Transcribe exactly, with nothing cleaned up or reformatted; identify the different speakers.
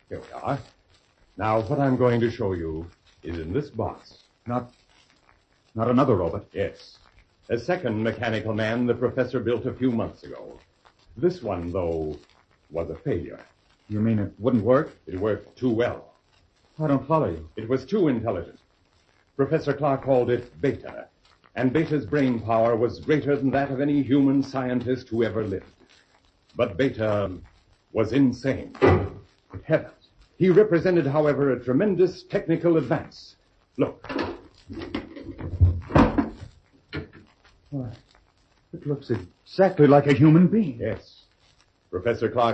Speaker 1: Here we are. Now, what I'm going to show you is in this box.
Speaker 2: Not... not another robot?
Speaker 1: Yes. A second mechanical man the professor built a few months ago. This one, though, was a failure.
Speaker 2: You mean it wouldn't work?
Speaker 1: It worked too well.
Speaker 2: I don't follow you.
Speaker 1: It was too intelligent. Professor Clark called it Beta, and Beta's brain power was greater than that of any human scientist who ever lived. But Beta was insane.
Speaker 2: Good heavens.
Speaker 1: He represented, however, a tremendous technical advance. Look.
Speaker 2: Why, it looks exactly like a human being.
Speaker 1: Yes. Professor Clark